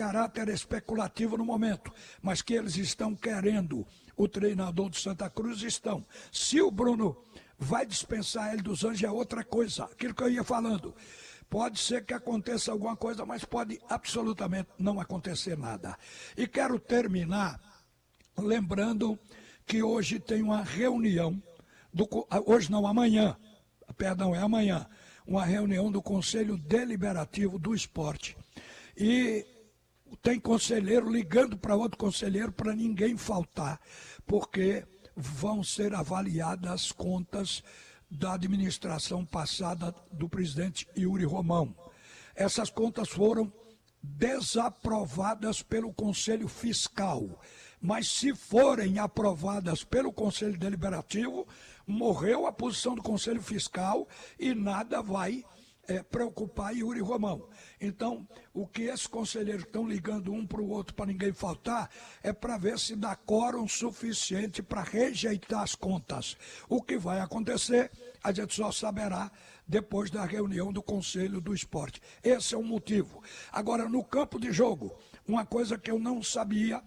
caráter especulativo no momento, mas que eles estão querendo o treinador do Santa Cruz, estão. Se o Bruno vai dispensar ele dos Anjos é outra coisa, aquilo que eu ia falando. Pode ser que aconteça alguma coisa, mas pode absolutamente não acontecer nada. E quero terminar lembrando que hoje tem uma reunião, hoje não, amanhã, perdão, é amanhã, uma reunião do Conselho Deliberativo do Esporte. E tem conselheiro ligando para outro conselheiro para ninguém faltar, porque vão ser avaliadas as contas da administração passada do presidente Yuri Romão. Essas contas foram desaprovadas pelo Conselho Fiscal, mas se forem aprovadas pelo Conselho Deliberativo, morreu a posição do Conselho Fiscal e nada vai preocupar Yuri Romão. Então, o que esses conselheiros estão ligando um para o outro para ninguém faltar é para ver se dá quórum suficiente para rejeitar as contas. O que vai acontecer, a gente só saberá depois da reunião do Conselho do Esporte. Esse é o motivo. Agora, no campo de jogo, uma coisa que eu não sabia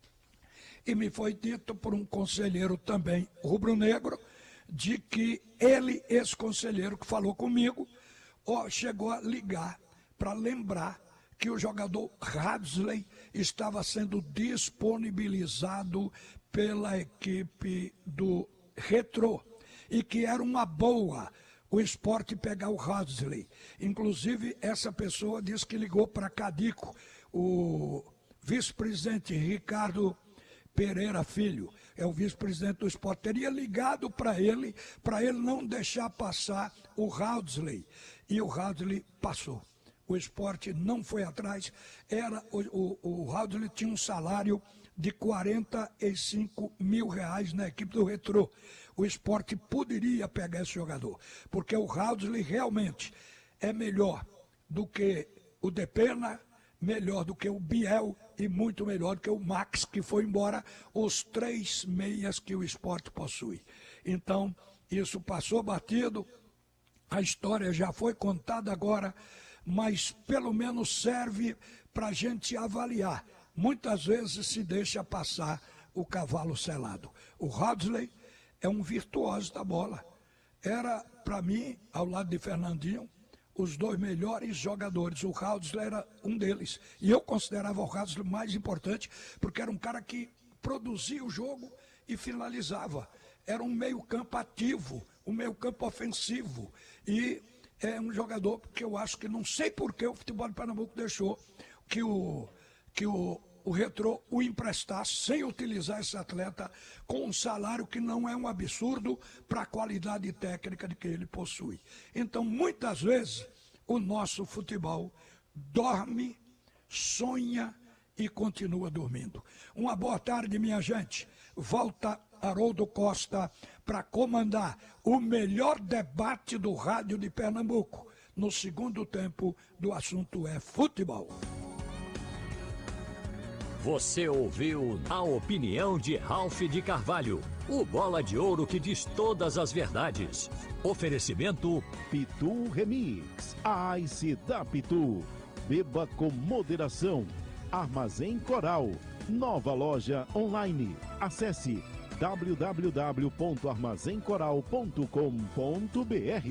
e me foi dito por um conselheiro também rubro-negro, de que ele, esse conselheiro que falou comigo, chegou a ligar para lembrar que o jogador Hadley estava sendo disponibilizado pela equipe do Retrô e que era uma boa o Sport pegar o Hadley. Inclusive, essa pessoa disse que ligou para Cadico, o vice-presidente Ricardo Pereira Filho, é o vice-presidente do Sport, teria ligado para ele não deixar passar o Hadley. E o Hadley passou. O Sport não foi atrás. O Hadley tinha um salário de R$45 mil na equipe do Retrô. O Sport poderia pegar esse jogador, porque o Hadley realmente é melhor do que o Depena, melhor do que o Biel e muito melhor do que o Max, que foi embora, os 3 meias que o Sport possui. Então, isso passou batido. A história já foi contada agora, mas pelo menos serve para a gente avaliar. Muitas vezes se deixa passar o cavalo selado. O Hadley é um virtuoso da bola. Era, para mim, ao lado de Fernandinho, os 2 melhores jogadores. O Hadley era um deles. E eu considerava o Hadley mais importante, porque era um cara que produzia o jogo e finalizava. Era um meio-campo ativo, um meio-campo ofensivo. E é um jogador que eu acho que não sei por que o futebol de Pernambuco deixou que o Retrô o emprestasse sem utilizar esse atleta com um salário que não é um absurdo para a qualidade técnica de que ele possui. Então, muitas vezes, o nosso futebol dorme, sonha e continua dormindo. Uma boa tarde, minha gente. Volta Haroldo Costa para comandar o melhor debate do rádio de Pernambuco. No segundo tempo, do assunto é futebol. Você ouviu a opinião de Ralph de Carvalho, o bola de ouro que diz todas as verdades. Oferecimento Pitu Remix, a Ice da Pitu. Beba com moderação. Armazém Coral, nova loja online. Acesse www.armazencoral.com.br.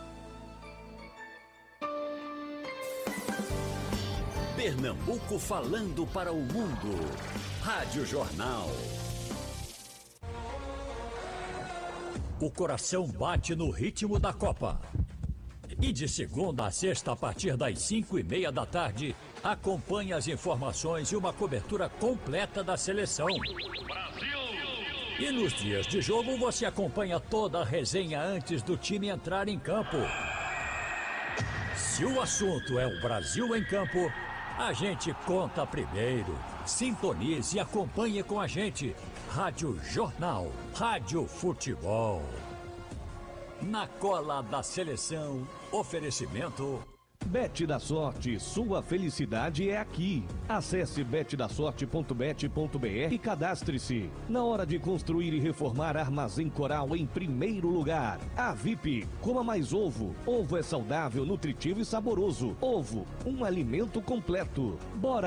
Pernambuco falando para o mundo. Rádio Jornal. O coração bate no ritmo da Copa. E de segunda a sexta, a partir das 5:30 da tarde, acompanhe as informações e uma cobertura completa da seleção. Brasil! E nos dias de jogo, você acompanha toda a resenha antes do time entrar em campo. Se o assunto é o Brasil em campo, a gente conta primeiro. Sintonize e acompanhe com a gente. Rádio Jornal, Rádio Futebol. Na cola da seleção, oferecimento... Bet da Sorte, sua felicidade é aqui. Acesse betdasorte.bet.br e cadastre-se. Na hora de construir e reformar, Armazém Coral em primeiro lugar. A VIP, coma mais ovo. Ovo é saudável, nutritivo e saboroso. Ovo, um alimento completo. Bora